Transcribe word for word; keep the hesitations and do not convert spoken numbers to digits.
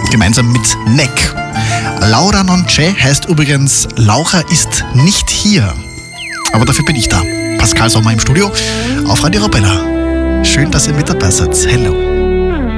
gemeinsam mit Neck. Laura non c'è heißt übrigens, Laura ist nicht hier. Aber dafür bin ich da. Pascal Sommer im Studio auf Radio Arabella. Schön, dass ihr mit dabei seid. Hello.